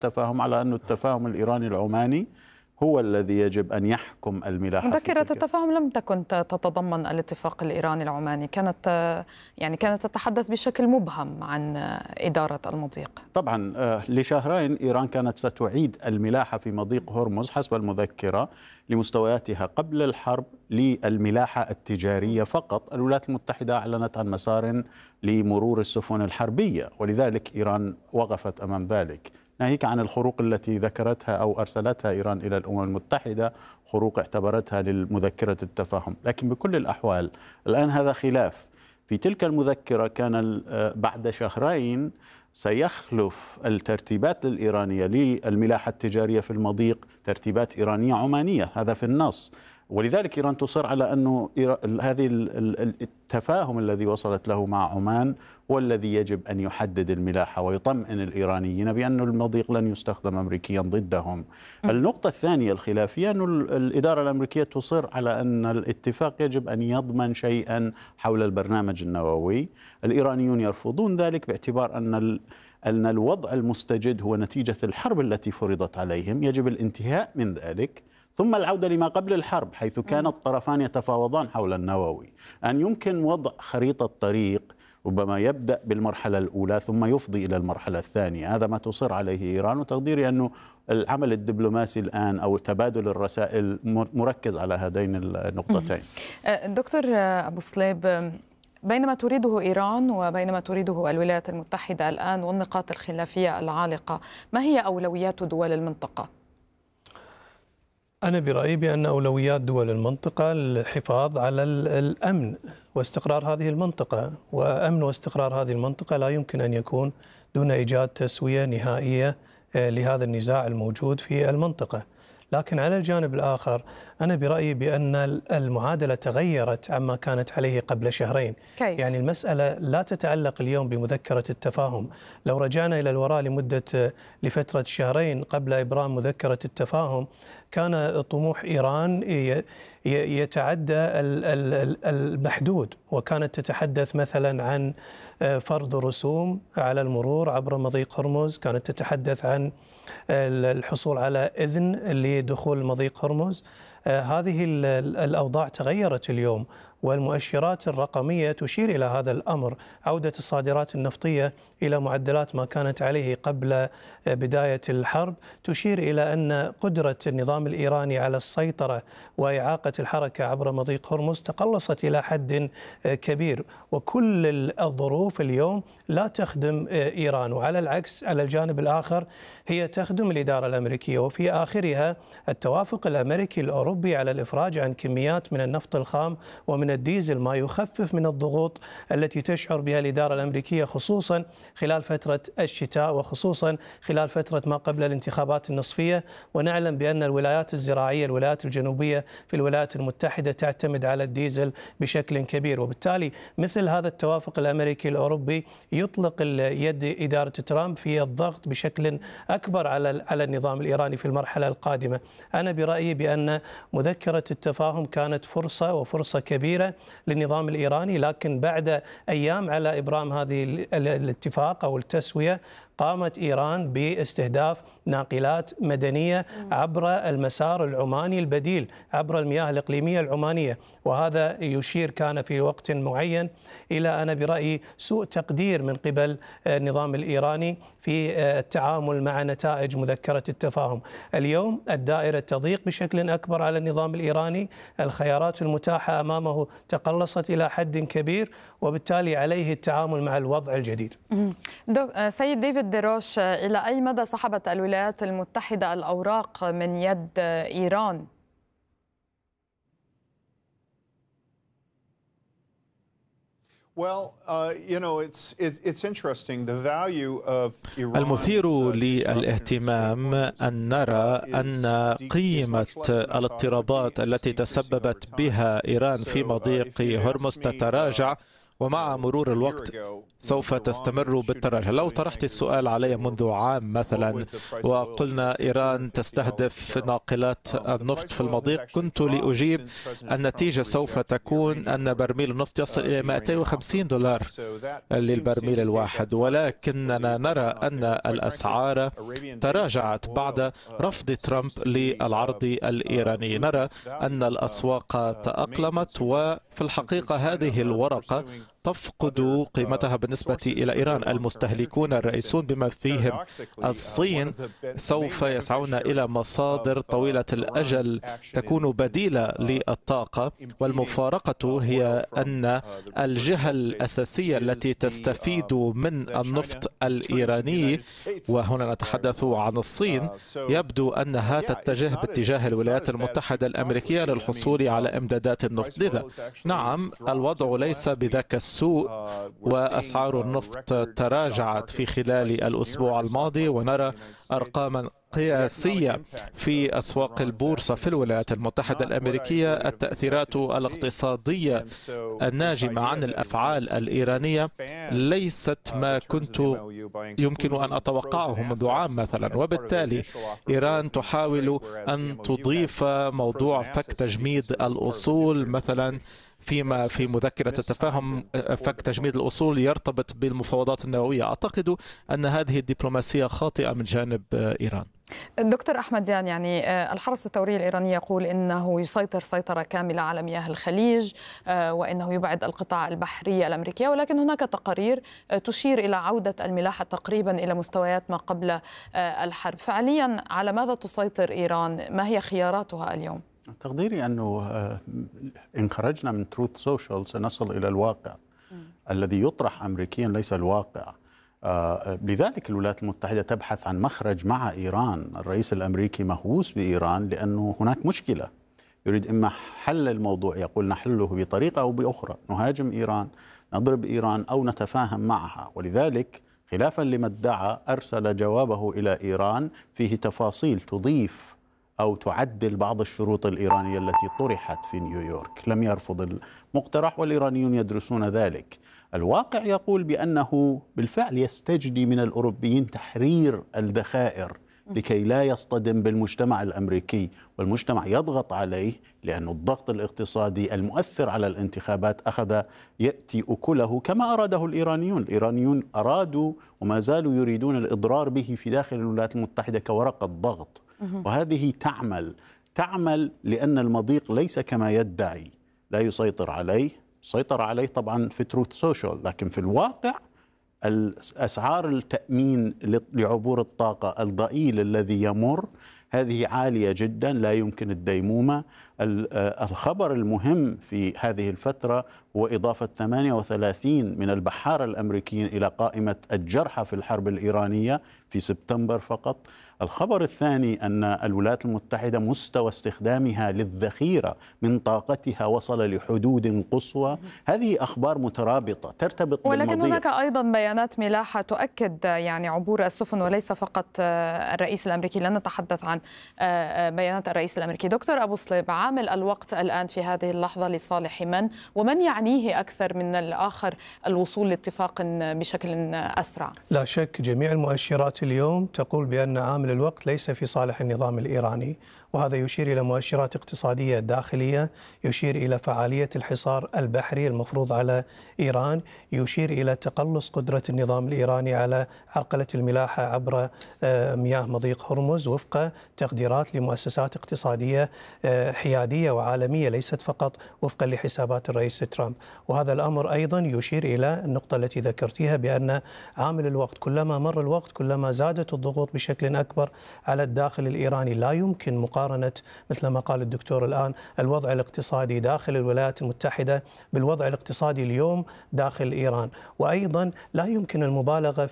التفاهم على أن التفاهم الإيراني العماني هو الذي يجب أن يحكم الملاحة. مذكرة التفاهم لم تكن تتضمن الاتفاق الإيراني العماني، كانت تتحدث بشكل مبهم عن إدارة المضيق. طبعا لشهرين إيران كانت ستعيد الملاحة في مضيق هرمز حسب المذكرة لمستوياتها قبل الحرب للملاحة التجارية فقط. الولايات المتحدة أعلنت عن مسار لمرور السفن الحربية، ولذلك إيران وقفت أمام ذلك، ناهيك عن الخروق التي ذكرتها أو أرسلتها إيران إلى الأمم المتحدة، خروق اعتبرتها للمذكرة التفاهم. لكن بكل الأحوال الآن هذا خلاف. في تلك المذكرة كان بعد شهرين سيخلف الترتيبات الإيرانية للملاحة التجارية في المضيق ترتيبات إيرانية عمانية، هذا في النص. ولذلك إيران تصر على أنه هذه التفاهم الذي وصلت له مع عمان هو الذي يجب أن يحدد الملاحة ويطمئن الإيرانيين بأن المضيق لن يستخدم أمريكيا ضدهم. النقطة الثانية الخلافية أن الإدارة الأمريكية تصر على أن الاتفاق يجب أن يضمن شيئا حول البرنامج النووي. الإيرانيون يرفضون ذلك باعتبار أن الوضع المستجد هو نتيجة الحرب التي فرضت عليهم، يجب الانتهاء من ذلك ثم العودة لما قبل الحرب حيث كان الطرفان يتفاوضان حول النووي. أن يمكن وضع خريطة طريق ربما يبدأ بالمرحلة الأولى ثم يفضي إلى المرحلة الثانية، هذا ما تصر عليه إيران. وتقديري أنه العمل الدبلوماسي الآن أو تبادل الرسائل مركز على هذين النقطتين. دكتور أبو صليب، بينما تريده إيران وبينما تريده الولايات المتحدة الآن والنقاط الخلافية العالقة، ما هي أولويات دول المنطقة؟ أنا برأيي بأن أولويات دول المنطقة الحفاظ على الأمن واستقرار هذه المنطقة، وأمن واستقرار هذه المنطقة لا يمكن أن يكون دون إيجاد تسوية نهائية لهذا النزاع الموجود في المنطقة. لكن على الجانب الآخر أنا برأيي بأن المعادلة تغيرت عما كانت عليه قبل شهرين. يعني المسألة لا تتعلق اليوم بمذكرة التفاهم. لو رجعنا إلى الوراء لفترة شهرين قبل إبرام مذكرة التفاهم، كان طموح إيران يتعدى المحدود، وكانت تتحدث مثلا عن فرض رسوم على المرور عبر مضيق هرمز، كانت تتحدث عن الحصول على إذن لدخول مضيق هرمز. هذه الأوضاع تغيرت اليوم، والمؤشرات الرقمية تشير إلى هذا الأمر. عودة الصادرات النفطية إلى معدلات ما كانت عليه قبل بداية الحرب تشير إلى أن قدرة النظام الإيراني على السيطرة وإعاقة الحركة عبر مضيق هرمز تقلصت إلى حد كبير، وكل الظروف اليوم لا تخدم إيران، وعلى العكس على الجانب الآخر هي تخدم الإدارة الأمريكية، وفي آخرها التوافق الأمريكي الأوروبي على الإفراج عن كميات من النفط الخام ومن الديزل، ما يخفف من الضغوط التي تشعر بها الإدارة الأمريكية خصوصا خلال فترة الشتاء وخصوصا خلال فترة ما قبل الانتخابات النصفية. ونعلم بأن الولايات الزراعية، الولايات الجنوبية في الولايات المتحدة تعتمد على الديزل بشكل كبير، وبالتالي مثل هذا التوافق الأمريكي الأوروبي يطلق يد إدارة ترامب في الضغط بشكل أكبر على النظام الإيراني في المرحلة القادمة. أنا برأيي بأن مذكرة التفاهم كانت فرصة كبيرة للنظام الإيراني، لكن بعد أيام على إبرام هذه الاتفاق أو التسوية قامت إيران باستهداف ناقلات مدنية عبر المسار العماني البديل عبر المياه الإقليمية العمانية، وهذا يشير كان في وقت معين إلى أنا برأيي سوء تقدير من قبل النظام الإيراني في التعامل مع نتائج مذكرة التفاهم. اليوم الدائرة تضيق بشكل أكبر على النظام الإيراني، الخيارات المتاحة أمامه تقلصت إلى حد كبير، وبالتالي عليه التعامل مع الوضع الجديد. سيد ديفيد ديروش، إلى أي مدى سحبت الولايات المتحدة الأوراق من يد إيران؟ المثير للاهتمام أن نرى أن قيمة الاضطرابات التي تسببت بها إيران في مضيق هرمز تتراجع، ومع مرور الوقت سوف تستمر بالتراجع. لو طرحت السؤال علي منذ عام مثلا وقلنا إيران تستهدف ناقلات النفط في المضيق، كنت لأجيب النتيجة سوف تكون أن برميل النفط يصل إلى $250 للبرميل الواحد، ولكننا نرى أن الأسعار تراجعت بعد رفض ترامب للعرض الإيراني. نرى أن الأسواق تأقلمت، وفي الحقيقة هذه الورقة تفقد قيمتها بالنسبة إلى إيران. المستهلكون الرئيسون بما فيهم الصين سوف يسعون إلى مصادر طويلة الأجل تكون بديلة للطاقة، والمفارقة هي أن الجهة الأساسية التي تستفيد من النفط الإيراني، وهنا نتحدث عن الصين، يبدو أنها تتجه باتجاه الولايات المتحدة الأمريكية للحصول على إمدادات النفط. لذا نعم، الوضع ليس بذاك السوء، وأسعار النفط تراجعت في خلال الأسبوع الماضي، ونرى أرقاما قياسية في أسواق البورصة في الولايات المتحدة الأمريكية. التأثيرات الاقتصادية الناجمة عن الأفعال الإيرانية ليست ما كنت يمكن أن أتوقعه منذ عام مثلا، وبالتالي إيران تحاول أن تضيف موضوع فك تجميد الأصول مثلا فيما في مذكرة التفاهم. فك تجميد الأصول يرتبط بالمفاوضات النووية. أعتقد أن هذه الدبلوماسية خاطئة من جانب إيران. دكتور أحمديان، يعني الحرس الثوري الإيراني يقول إنه يسيطر سيطرة كاملة على مياه الخليج، وإنه يبعد القطاع البحري الأمريكية، ولكن هناك تقارير تشير إلى عودة الملاحة تقريبا إلى مستويات ما قبل الحرب. فعليا على ماذا تسيطر إيران؟ ما هي خياراتها اليوم؟ تقديري أنه إن خرجنا من تروث سوشيال سنصل إلى الواقع الذي يطرح أمريكيا، ليس الواقع. لذلك الولايات المتحدة تبحث عن مخرج مع إيران. الرئيس الأمريكي مهووس بإيران لأنه هناك مشكلة، يريد إما حل الموضوع، يقول نحله بطريقة أو بأخرى، نهاجم إيران، نضرب إيران، أو نتفاهم معها. ولذلك خلافا لما ادعى أرسل جوابه إلى إيران فيه تفاصيل تضيف أو تعدل بعض الشروط الإيرانية التي طرحت في نيويورك. لم يرفض المقترح، والإيرانيون يدرسون ذلك. الواقع يقول بأنه بالفعل يستجدي من الأوروبيين تحرير الذخائر لكي لا يصطدم بالمجتمع الأمريكي، والمجتمع يضغط عليه لأن الضغط الاقتصادي المؤثر على الانتخابات أخذ يأتي أكله كما أراده الإيرانيون. الإيرانيون أرادوا وما زالوا يريدون الإضرار به في داخل الولايات المتحدة كورقة ضغط، وهذه تعمل لأن المضيق ليس كما يدعي، لا يسيطر عليه. سيطر عليه طبعا في تروث سوشيال، لكن في الواقع الأسعار التأمين لعبور الطاقة الضئيل الذي يمر هذه عالية جدا، لا يمكن الديمومة. الخبر المهم في هذه الفترة هو إضافة 38 من البحارة الأمريكيين إلى قائمة الجرحى في الحرب الإيرانية في سبتمبر فقط. الخبر الثاني أن الولايات المتحدة مستوى استخدامها للذخيرة من طاقتها وصل لحدود قصوى. هذه أخبار مترابطة ترتبط ولكن بالمضيق. هناك أيضا بيانات ملاحة تؤكد يعني عبور السفن، وليس فقط الرئيس الأمريكي. لن نتحدث عن بيانات الرئيس الأمريكي. دكتور أبو صليب، عامل الوقت الآن في هذه اللحظة لصالح من؟ ومن يعنيه أكثر من الآخر الوصول لاتفاق بشكل أسرع؟ لا شك جميع المؤشرات اليوم تقول بأن عامل الوقت ليس في صالح النظام الإيراني، وهذا يشير إلى مؤشرات اقتصادية داخلية، يشير إلى فعالية الحصار البحري المفروض على إيران، يشير إلى تقلص قدرة النظام الإيراني على عرقلة الملاحة عبر مياه مضيق هرمز وفق تقديرات لمؤسسات اقتصادية حيادية وعالمية، ليست فقط وفقا لحسابات الرئيس ترامب. وهذا الأمر أيضا يشير إلى النقطة التي ذكرتيها بأن عامل الوقت كلما مر الوقت كلما زادت الضغوط بشكل أكبر على الداخل الإيراني. لا يمكن مقارنة مثل ما قال الدكتور الآن الوضع الاقتصادي داخل الولايات المتحدة بالوضع الاقتصادي اليوم داخل إيران، وأيضا لا يمكن المبالغة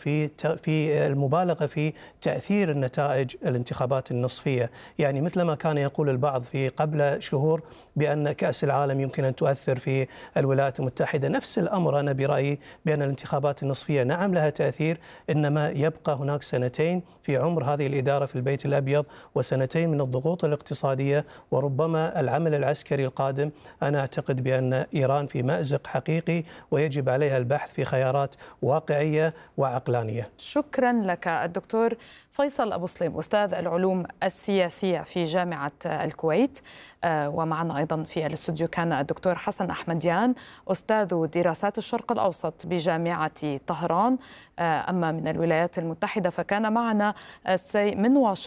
في تأثير النتائج الانتخابات النصفية. يعني مثل ما كان يقول البعض في قبل شهور بأن كأس العالم يمكن أن تؤثر في الولايات المتحدة، نفس الأمر أنا برأيي بأن الانتخابات النصفية نعم لها تأثير، إنما يبقى هناك سنتين في عمر هذه الإدارة في البيت الأبيض وسنتين من الضغوط الاقتصادية وربما العمل العسكري القادم، أنا أعتقد بأن إيران في مأزق حقيقي ويجب عليها البحث في خيارات واقعية وعقلانية. شكرا لك الدكتور فيصل أبو سليم، أستاذ العلوم السياسية في جامعة الكويت. ومعنا أيضا في الاستوديو كان الدكتور حسن أحمديان، أستاذ دراسات الشرق الأوسط بجامعة طهران. أما من الولايات المتحدة فكان معنا من واشنطن